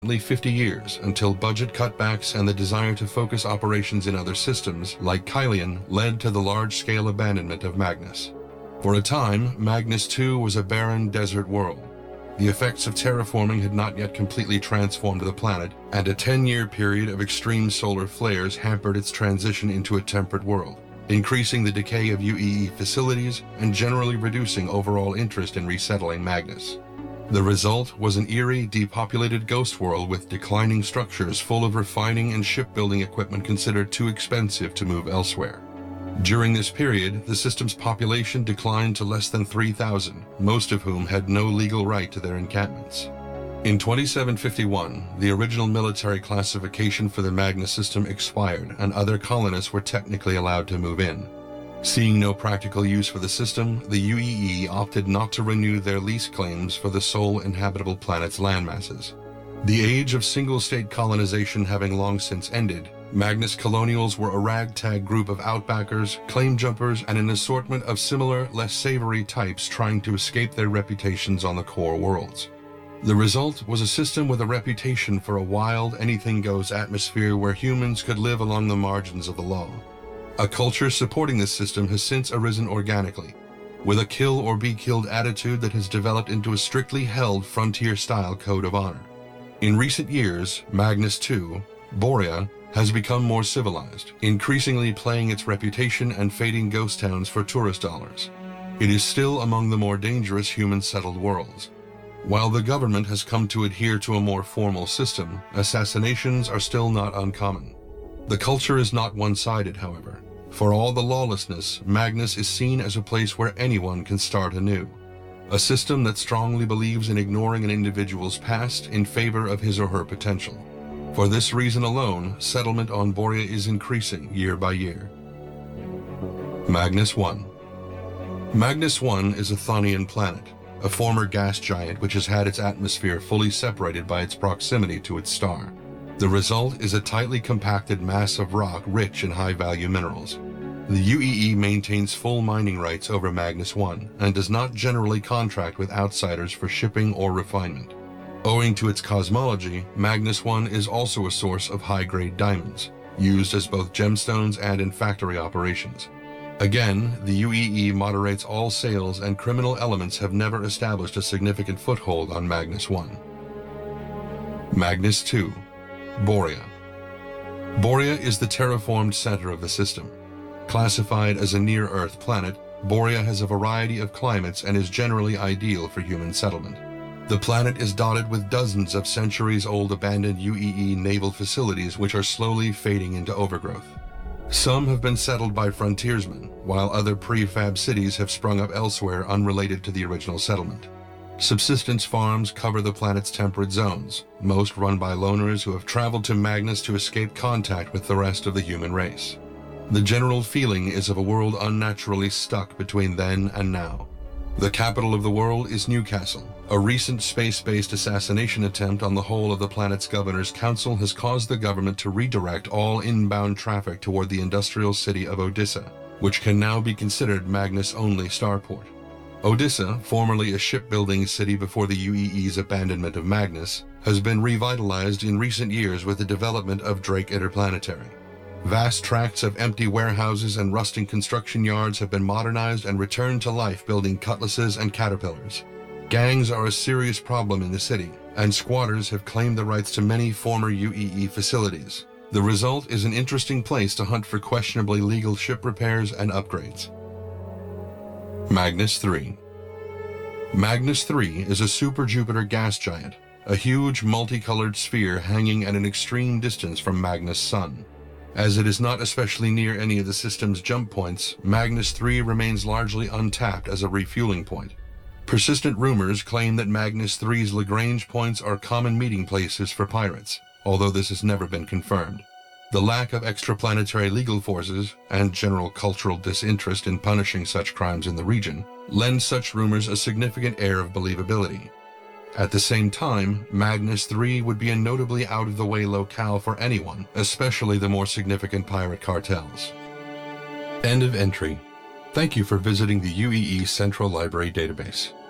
50 years until budget cutbacks and the desire to focus operations in other systems, like Kylian, led to the large-scale abandonment of Magnus. For a time, Magnus II was a barren desert world. The effects of terraforming had not yet completely transformed the planet, and a 10-year period of extreme solar flares hampered its transition into a temperate world, increasing the decay of UEE facilities and generally reducing overall interest in resettling Magnus. The result was an eerie, depopulated ghost world with declining structures full of refining and shipbuilding equipment considered too expensive to move elsewhere. During this period, the system's population declined to less than 3,000, most of whom had no legal right to their encampments. In 2751, the original military classification for the Magnus system expired, and other colonists were technically allowed to move in. Seeing no practical use for the system, the UEE opted not to renew their lease claims for the sole inhabitable planet's landmasses. The age of single-state colonization having long since ended, Magnus colonials were a ragtag group of outbackers, claim jumpers, and an assortment of similar, less savory types trying to escape their reputations on the core worlds. The result was a system with a reputation for a wild, anything-goes atmosphere where humans could live along the margins of the law. A culture supporting this system has since arisen organically, with a kill-or-be-killed attitude that has developed into a strictly held frontier-style code of honor. In recent years, Magnus II, Borea, has become more civilized, increasingly playing its reputation and fading ghost towns for tourist dollars. It is still among the more dangerous human-settled worlds. While the government has come to adhere to a more formal system, assassinations are still not uncommon. The culture is not one-sided, however. For all the lawlessness, Magnus is seen as a place where anyone can start anew. A system that strongly believes in ignoring an individual's past in favor of his or her potential. For this reason alone, settlement on Borea is increasing year by year. Magnus I. Magnus I is a Thonian planet, a former gas giant which has had its atmosphere fully separated by its proximity to its star. The result is a tightly compacted mass of rock rich in high-value minerals. The UEE maintains full mining rights over Magnus I and does not generally contract with outsiders for shipping or refinement. Owing to its cosmology, Magnus I is also a source of high-grade diamonds, used as both gemstones and in factory operations. Again, the UEE moderates all sales, and criminal elements have never established a significant foothold on Magnus I. Magnus II. Borea. Borea is the terraformed center of the system. Classified as a near-Earth planet, Borea has a variety of climates and is generally ideal for human settlement. The planet is dotted with dozens of centuries-old abandoned UEE naval facilities which are slowly fading into overgrowth. Some have been settled by frontiersmen, while other prefab cities have sprung up elsewhere unrelated to the original settlement. Subsistence farms cover the planet's temperate zones, most run by loners who have traveled to Magnus to escape contact with the rest of the human race. The general feeling is of a world unnaturally stuck between then and now. The capital of the world is Newcastle. A recent space-based assassination attempt on the whole of the planet's governor's council has caused the government to redirect all inbound traffic toward the industrial city of Odessa, which can now be considered Magnus' only starport. Odessa, formerly a shipbuilding city before the UEE's abandonment of Magnus, has been revitalized in recent years with the development of Drake Interplanetary. Vast tracts of empty warehouses and rusting construction yards have been modernized and returned to life, building cutlasses and caterpillars. Gangs are a serious problem in the city, and squatters have claimed the rights to many former UEE facilities. The result is an interesting place to hunt for questionably legal ship repairs and upgrades. Magnus III. Magnus III is a super-Jupiter gas giant, a huge multicolored sphere hanging at an extreme distance from Magnus' sun. As it is not especially near any of the system's jump points, Magnus III remains largely untapped as a refueling point. Persistent rumors claim that Magnus III's Lagrange points are common meeting places for pirates, although this has never been confirmed. The lack of extraplanetary legal forces and general cultural disinterest in punishing such crimes in the region lend such rumors a significant air of believability. At the same time, Magnus III would be a notably out-of-the-way locale for anyone, especially the more significant pirate cartels. End of entry. Thank you for visiting the UEE Central Library database.